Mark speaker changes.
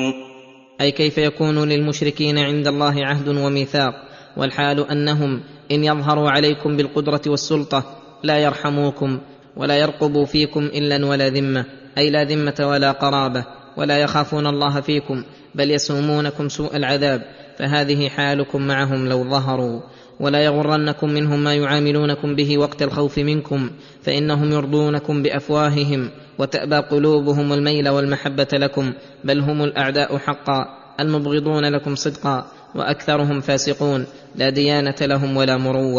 Speaker 1: أي كيف يكون للمشركين عند الله عهد وميثاق، والحال أنهم إن يظهروا عليكم بالقدرة والسلطة لا يرحموكم ولا يرقبوا فيكم إلا ولا ذمة، أي لا ذمة ولا قرابة، ولا يخافون الله فيكم بل يسومونكم سوء العذاب، فهذه حالكم معهم لو ظهروا. ولا يغرنكم منهم ما يعاملونكم به وقت الخوف منكم، فإنهم يرضونكم بأفواههم وتأبى قلوبهم الميل والمحبة لكم، بل هم الأعداء حقا المبغضون لكم صدقا، وأكثرهم فاسقون لا ديانة لهم ولا مروة.